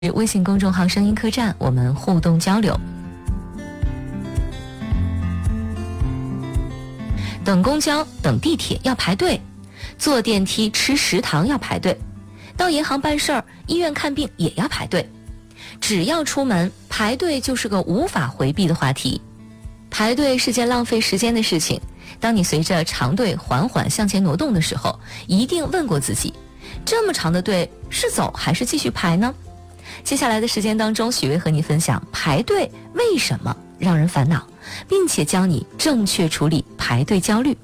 微信公众号声音客栈，我们互动交流。等公交、等地铁要排队，坐电梯、吃食堂要排队，到银行办事儿、医院看病也要排队。只要出门，排队就是个无法回避的话题。排队是件浪费时间的事情，当你随着长队缓缓向前挪动的时候，一定问过自己，这么长的队是走还是继续排呢？接下来的时间当中，许巍和你分享排队为什么让人烦恼，并且教你正确处理排队焦虑。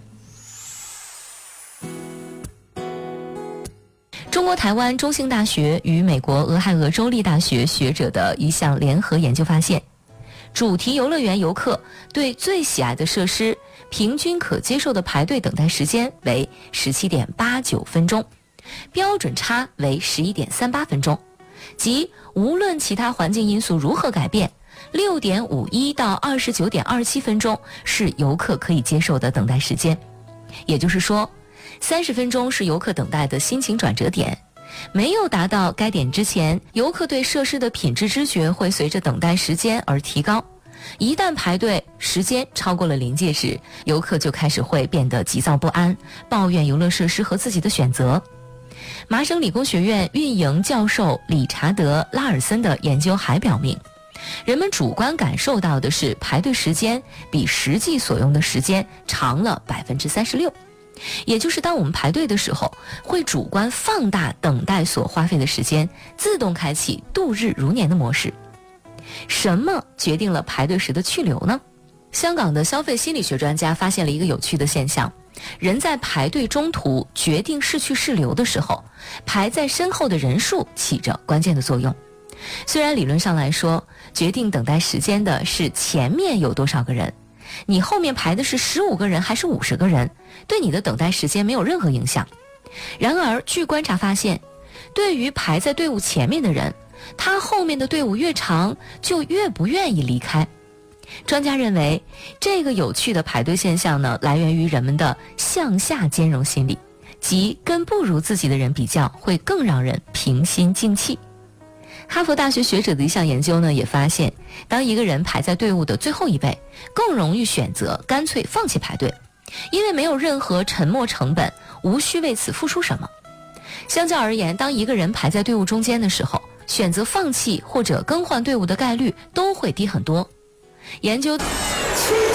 中国台湾中兴大学与美国俄亥俄州立大学学者的一项联合研究发现，主题游乐园游客对最喜爱的设施平均可接受的排队等待时间为 17.89 分钟，标准差为 11.38 分钟，即无论其他环境因素如何改变， 6.51 到 29.27 分钟是游客可以接受的等待时间。也就是说，30分钟是游客等待的心情转折点，没有达到该点之前，游客对设施的品质知觉会随着等待时间而提高。一旦排队时间超过了临界值，游客就开始会变得急躁不安，抱怨游乐设施和自己的选择。麻省理工学院运营教授理查德·拉尔森的研究还表明，人们主观感受到的是排队时间比实际所用的时间长了 36%， 也就是当我们排队的时候，会主观放大等待所花费的时间，自动开启度日如年的模式。什么决定了排队时的去留呢？香港的消费心理学专家发现了一个有趣的现象，人在排队中途决定是去是留的时候，排在身后的人数起着关键的作用。虽然理论上来说，决定等待时间的是前面有多少个人，你后面排的是15个人还是50个人，对你的等待时间没有任何影响。然而据观察发现，对于排在队伍前面的人，他后面的队伍越长，就越不愿意离开。专家认为，这个有趣的排队现象呢，来源于人们的向下兼容心理，即跟不如自己的人比较，会更让人平心静气。哈佛大学学者的一项研究呢，也发现，当一个人排在队伍的最后一位，更容易选择干脆放弃排队，因为没有任何沉没成本，无需为此付出什么。相较而言，当一个人排在队伍中间的时候，选择放弃或者更换队伍的概率都会低很多。研究